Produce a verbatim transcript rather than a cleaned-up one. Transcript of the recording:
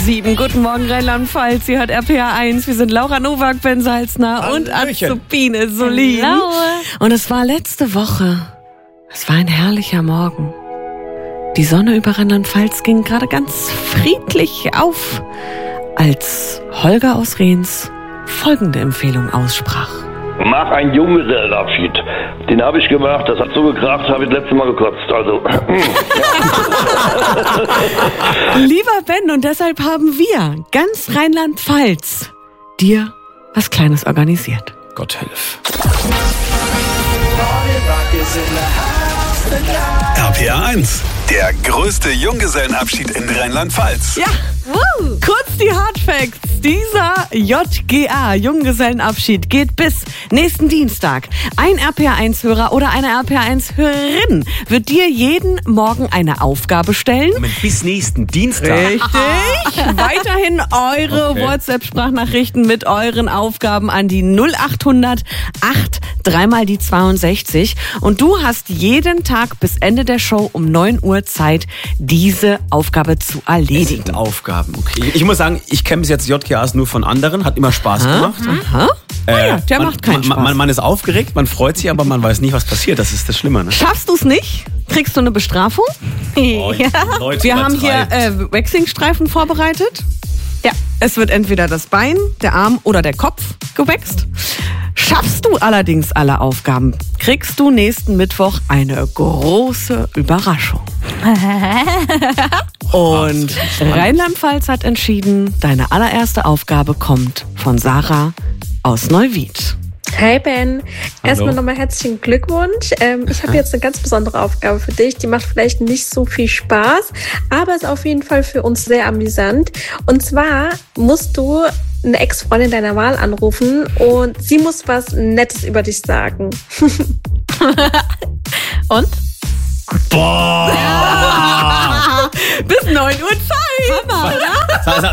sieben. Guten Morgen Rheinland-Pfalz. Sie hört R P R eins. Wir sind Laura Nowak, Ben Salzner und Azubine Solin. Hallo. Und es war letzte Woche. Es war ein herrlicher Morgen. Die Sonne über Rheinland-Pfalz ging gerade ganz friedlich auf, als Holger aus Rehns folgende Empfehlung aussprach. Mach einen Junggesellenabschied. Den habe ich gemacht, das hat so gekracht, habe ich das letzte Mal gekotzt. Also, Lieber Ben, und deshalb haben wir, ganz Rheinland-Pfalz, dir was Kleines organisiert. Gott hilf. R P R eins, der größte Junggesellenabschied in Rheinland-Pfalz. Ja, Woo. Kurz die Hardfacts. Dieser J G A, Junggesellenabschied, geht bis nächsten Dienstag. Ein R P R eins Hörer oder eine R P R eins Hörerin wird dir jeden Morgen eine Aufgabe stellen. Moment, bis nächsten Dienstag. Richtig. Weiterhin eure Okay. WhatsApp-Sprachnachrichten mit euren Aufgaben an die null achthundert acht dreimal die zweiundsechzig. Und du hast jeden Tag bis Ende der Show um neun Uhr Zeit, diese Aufgabe zu erledigen. Sind Aufgaben, okay. Ich muss sagen, ich kenne bis jetzt J G As nur von anderen, hat immer Spaß gemacht. Aha. Äh, Ah ja, der man, macht keinen man, Spaß. Man, man ist aufgeregt, man freut sich, aber man weiß nicht, was passiert. Das ist das Schlimme, ne? Schaffst du es nicht? Kriegst du eine Bestrafung? Oh, Leute, Wir haben hier übertreibt. äh, Waxingstreifen vorbereitet. Ja, es wird entweder das Bein, der Arm oder der Kopf gewaxt. Schaffst du allerdings alle Aufgaben, kriegst du nächsten Mittwoch eine große Überraschung. Und Rheinland-Pfalz hat entschieden, deine allererste Aufgabe kommt von Sarah aus Neuwied. Hi Ben, erstmal nochmal herzlichen Glückwunsch. Ähm, ich habe jetzt eine ganz besondere Aufgabe für dich. Die macht vielleicht nicht so viel Spaß, aber ist auf jeden Fall für uns sehr amüsant. Und zwar musst du eine Ex-Freundin deiner Wahl anrufen und sie muss was Nettes über dich sagen. Und? Boah! Bis neun Uhr Zeit. Was?